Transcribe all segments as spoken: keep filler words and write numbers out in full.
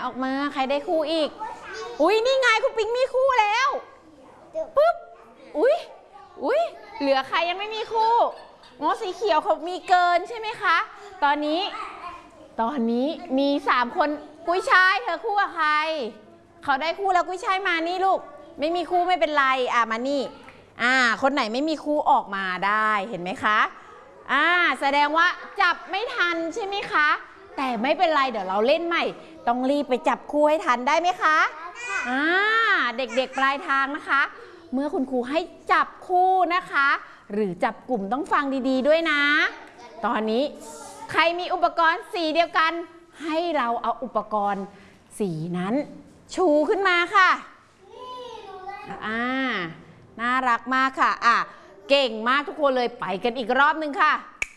ออกมาใครได้คู่อีกอุ้ยนี่ไงคุณปิงมีคู่แล้วปุ๊บอุ้ยอุ้ยเหลือใครยังไม่มีคู่อ๋อสีเขียวเขามีเกินใช่ไหมคะตอนนี้ตอนนี้มีสามคนกุ้ยช่ายเธอคู่กับใครเขาได้คู่แล้วกุ้ยช่ายมานี่ลูกไม่มีคู่ไม่เป็นไรอ่ะมานี่อ่าคนไหนไม่มีคู่ออกมาได้เห็นไหมคะอ่าแสดงว่าจับไม่ทันใช่ไหมคะแต่ไม่เป็นไรเดี๋ยวเราเล่นใหม่ต้องรีบไปจับคู่ให้ทันได้ไหมคะอ่าเด็กๆปลายทางนะคะเมื่อคุณครูให้จับคู่นะคะหรือจับกลุ่มต้องฟังดีๆด้วยนะตอนนี้ใครมีอุปกรณ์สีเดียวกันให้เราเอาอุปกรณ์สีนั้นชูขึ้นมาค่ะอ่าน่ารักมากค่ะอ่ะเก่งมากทุกคนเลยไปกันอีกรอบนึงค่ะ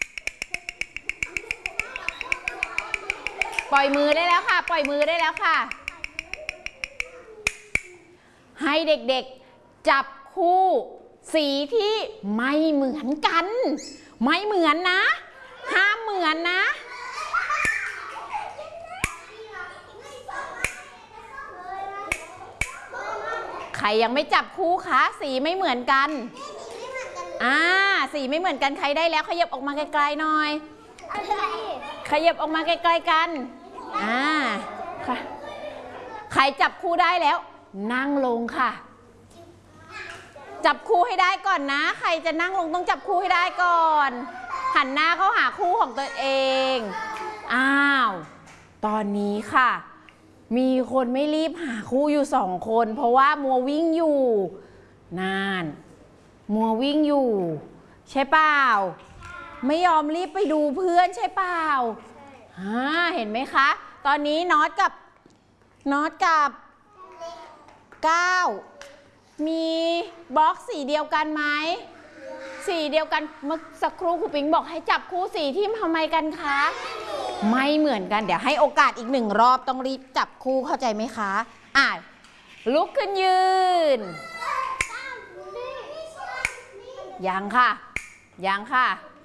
ปล่อยมือได้แล้วค่ะปล่อยมือได้แล้วค่ะให้เด็กๆจับคู่สีที่ไม่เหมือนกันไม่เหมือนนะห้ามเหมือนนะใครยังไม่จับคู่คะสีไม่เหมือนกันอ่าสีไม่เหมือนกันใครได้แล้วขยับออกมาไกลๆหน่อยขยับออกมาไกลๆกันอ่าค่ะใครจับคู่ได้แล้วนั่งลงค่ะจับคู่ให้ได้ก่อนนะใครจะนั่งลงต้องจับคู่ให้ได้ก่อนหันหน้าเข้าหาคู่ของตัวเองอ้าวตอนนี้ค่ะมีคนไม่รีบหาคู่อยู่สองคนเพราะว่ามัววิ่งอยู่นานมัววิ่งอยู่ใช่เปล่าไม่ยอมรีบไปดูเพื่อนใช่เปล่าฮ่าเห็นไหมคะตอนนี้น็อตกับน็อตกับก้าวมีบล็อกสีเดียวกันไหมสีเดียวกันเมื่อสักครู่ครูปิงบอกให้จับคู่สีที่ทำไมกันคะไม่เหมือนกันเดี๋ยวให้โอกาสอีกหนึ่งรอบต้องรีบจับคู่เข้าใจไหมคะอ่ะลุกขึ้นยืนยังค่ะยังค่ะ